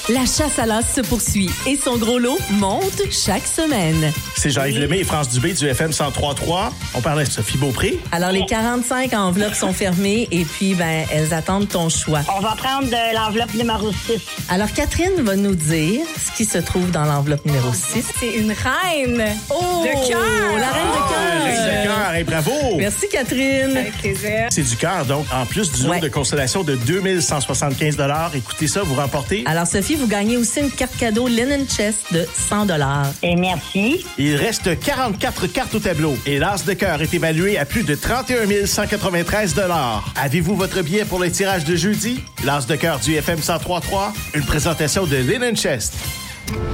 La chasse à l'as se poursuit et son gros lot monte chaque semaine. C'est Jean-Yves Lemay et France Dubé du FM 103.3. On parlait de Sophie Beaupré. Alors, les 45 enveloppes sont fermées et puis, elles attendent ton choix. On va prendre de l'enveloppe numéro 6. Alors, Catherine va nous dire ce qui se trouve dans l'enveloppe numéro 6. C'est une reine de cœur. La reine de cœur. Reine de cœur, et bravo! Merci, Catherine. Avec plaisir. C'est du cœur, donc, en plus du lot de consolation de 2175 $. Écoutez ça, vous remportez. Alors, Sophie, vous gagnez aussi une carte cadeau Linen Chest de 100 $. Et merci. Il reste 44 cartes au tableau et l'as de cœur est évalué à plus de 31 193 $. Avez-vous votre billet pour le tirage de jeudi? L'as de cœur du FM 103.3, une présentation de Linen Chest.